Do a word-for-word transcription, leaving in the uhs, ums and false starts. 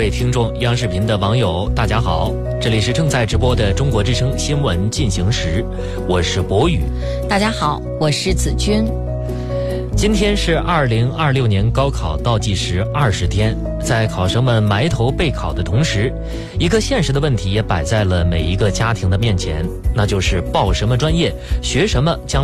位听众、央视频的网友，大家好，这里是正在直播的中国之声新闻进行时，我是博宇。 大家好，我是子君。 今天是二零二六年高考倒计时二十天，在考生们埋头备考的同时，一个现实的问题也摆在了每一个家庭的面前，那就是报什么专业、学什么将